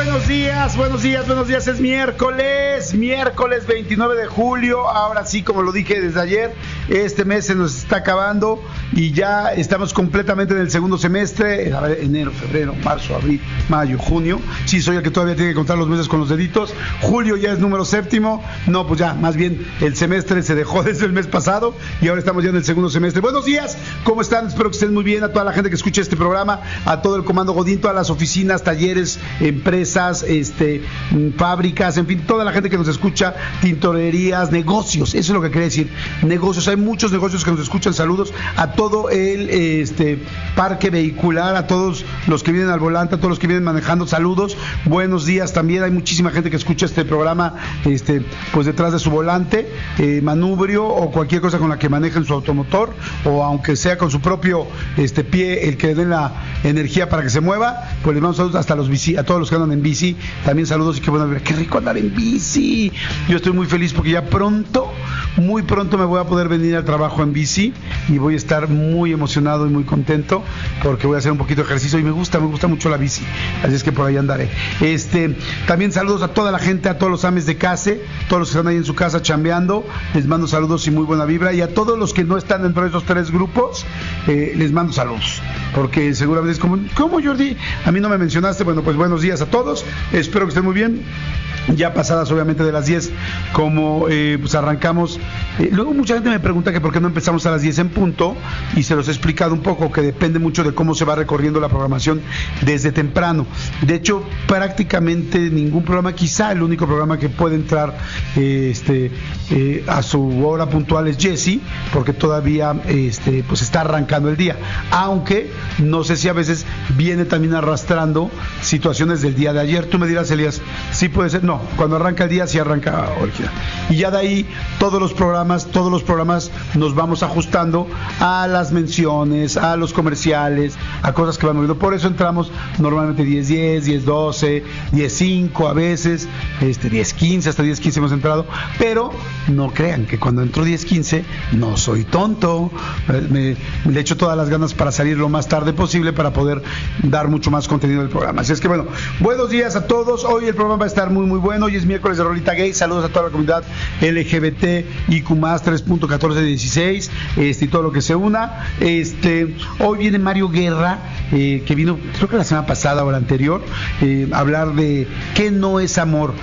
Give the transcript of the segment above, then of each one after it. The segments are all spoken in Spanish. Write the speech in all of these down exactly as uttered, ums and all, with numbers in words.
buenos días, buenos días, buenos días. Es miércoles, miércoles veintinueve de julio. Ahora sí, como lo dije desde ayer, este mes se nos está acabando y ya estamos completamente en el segundo semestre. A ver, enero, febrero, marzo, abril, mayo, junio. Sí, soy el que todavía tiene que contar los meses con los deditos. Julio ya es número séptimo. No, pues ya, más bien el semestre se dejó desde el mes pasado y ahora estamos ya en el segundo semestre. Buenos días, ¿cómo están? Espero que estén muy bien. A toda la gente que escucha este programa, a todo el Comando Godín, todas las oficinas, talleres, empresas, este, fábricas, en fin, toda la gente que nos escucha, tintorerías, negocios, eso es lo que quería decir, negocios, hay muchos negocios que nos escuchan. Saludos a todo el este parque vehicular, a todos los que vienen al volante, a todos los que vienen manejando, saludos, buenos días también. Hay muchísima gente que escucha este programa este pues detrás de su volante, eh, manubrio o cualquier cosa con la que manejen su automotor, o aunque sea con su propio este pie el que le den la energía para que se mueva. Pues les mando saludos hasta los bici, a todos los que andan en bici, también saludos y qué bueno, qué rico andar en bici. Yo estoy muy feliz porque ya pronto, muy pronto me voy a poder venir al trabajo en bici y voy a estar muy emocionado y muy contento porque voy a hacer un poquito de ejercicio y me gusta, me gusta mucho la bici, así es que por ahí andaré. Este, también saludos a toda la gente, a todos los ames de casa, todos los que están ahí en su casa chambeando, les mando saludos y muy buena vibra, y a todos los que no están dentro de esos tres grupos, eh, les mando saludos, porque seguramente es como, ¿cómo, Jordi? A mí no me mencionaste. Bueno, pues buenos días a todos, espero que estén muy bien. Ya pasadas obviamente de las diez, como eh, pues arrancamos, eh, luego mucha gente me pregunta que por qué no empezamos a las diez en punto, y se los he explicado un poco que depende mucho de cómo se va recorriendo la programación desde temprano. De hecho, prácticamente ningún programa, quizá el único programa que puede entrar eh, este eh, a su hora puntual es Jesse, porque todavía este pues está arrancando el día, aunque no sé si a veces viene también arrastrando situaciones del día de ayer. Tú me dirás, Elías, sí puede ser. No, cuando arranca el día sí arranca original. Y ya de ahí todos los programas, todos los programas nos vamos ajustando a las menciones, a los comerciales, a cosas que van moviendo. Por eso entramos normalmente diez diez, diez doce, diez cinco a veces, este diez quince, hasta diez quince hemos entrado, pero no crean que cuando entro diez quince no soy tonto. Me, me le echo todas las ganas para salir lo más tarde posible para poder dar mucho más contenido del programa. Así es que bueno, buenos días a todos. Hoy el programa va a estar muy muy bueno. Hoy es miércoles de Rolita Gay. Saludos a toda la comunidad L G B T I Q más tres punto catorce dieciséis, este, y todo lo que se una. Este, hoy viene Mario Guerra, eh, que vino, creo que la semana pasada o la anterior, eh, a hablar de qué no es amor,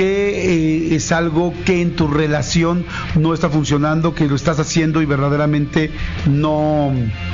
qué eh, es algo que en tu relación no está funcionando, que lo estás haciendo y verdaderamente no...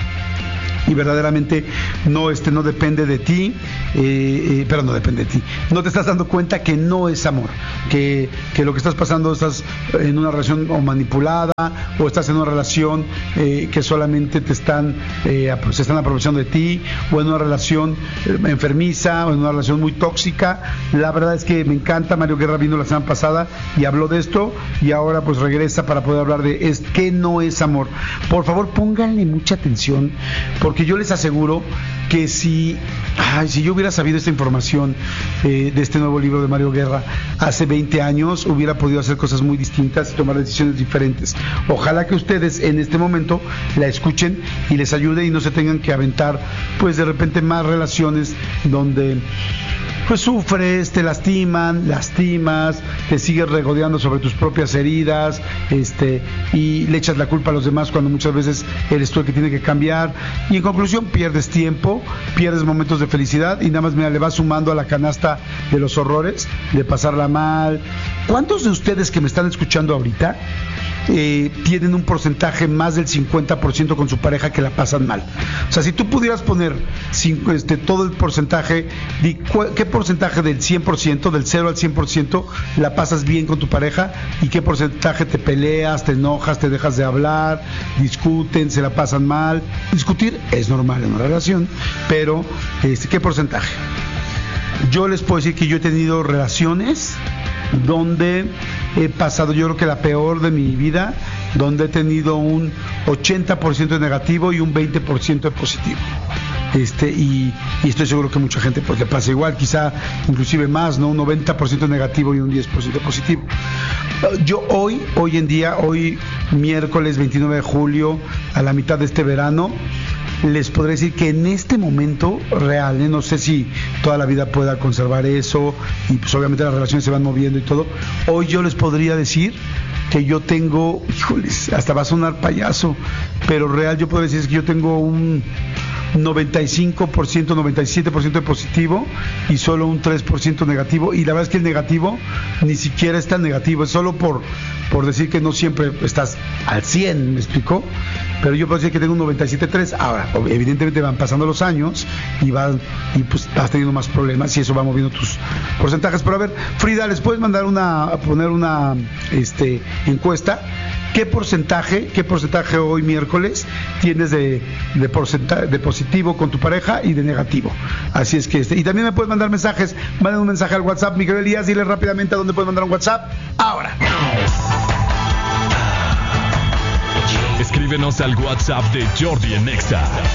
y verdaderamente no este no depende de ti, eh, eh, pero no depende de ti, no te estás dando cuenta que no es amor, que, que lo que estás pasando, estás en una relación o manipulada, o estás en una relación eh, que solamente te están eh, se están aprovechando de ti, o en una relación eh, enfermiza, o en una relación muy tóxica. La verdad es que me encanta. Mario Guerra vino la semana pasada y habló de esto, y ahora pues regresa para poder hablar de es, qué no es amor. Por favor, pónganle mucha atención, porque yo les aseguro que si, ay, si yo hubiera sabido esta información eh, de este nuevo libro de Mario Guerra hace veinte años, hubiera podido hacer cosas muy distintas y tomar decisiones diferentes. Ojalá que ustedes en este momento la escuchen y les ayude y no se tengan que aventar pues de repente más relaciones donde pues sufres, te lastiman, lastimas, te sigues regodeando sobre tus propias heridas, este, y le echas la culpa a los demás cuando muchas veces eres tú el que tiene que cambiar, y en conclusión pierdes tiempo, pierdes momentos de felicidad, y nada más, mira, le vas sumando a la canasta de los horrores, de pasarla mal. ¿Cuántos de ustedes que me están escuchando ahorita eh, tienen un porcentaje más del cincuenta por ciento con su pareja que la pasan mal? O sea, si tú pudieras poner cinco, este, todo el porcentaje, ¿qué porcentaje del cien por ciento, del cero al cien por ciento la pasas bien con tu pareja, y qué porcentaje te peleas, te enojas, te dejas de hablar, discuten, se la pasan mal? Discutir es normal en una relación, pero este, ¿qué porcentaje? Yo les puedo decir que yo he tenido relaciones donde he pasado, yo creo que la peor de mi vida, donde he tenido un ochenta por ciento de negativo y un veinte por ciento de positivo. Este, y, y estoy seguro que mucha gente pues le pasa igual, quizá inclusive más, ¿no? Un noventa por ciento negativo y un diez por ciento positivo. Yo hoy, hoy en día, hoy miércoles veintinueve de julio, a la mitad de este verano, les podré decir que en este momento real, ¿eh? No sé si toda la vida pueda conservar eso, y pues obviamente las relaciones se van moviendo y todo. Hoy yo les podría decir que yo tengo, híjoles, hasta va a sonar payaso, pero real yo puedo decir que yo tengo un noventa y cinco por ciento, noventa y siete por ciento de positivo y solo un tres por ciento negativo, y la verdad es que el negativo ni siquiera es tan negativo, es solo por, por decir que no siempre estás al cien, ¿me explicó? Pero yo puedo decir que tengo un noventa y siete punto tres. Ahora, evidentemente van pasando los años y van y pues vas teniendo más problemas y eso va moviendo tus porcentajes. Pero a ver, Frida, ¿les puedes mandar una, poner una este, encuesta? ¿Qué porcentaje, qué porcentaje hoy miércoles tienes de, de, porcentaje, de positivo con tu pareja y de negativo? Así es que este, y también me puedes mandar mensajes, manden un mensaje al WhatsApp, Miguel Elías, dile rápidamente a dónde puedes mandar un WhatsApp ahora. Escríbenos al WhatsApp de Jordi en Nexa.